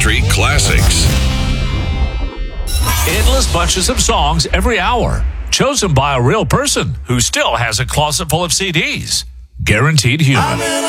country classics. Endless bunches of songs every hour, chosen by a real person who still has a closet full of CDs. Guaranteed Human.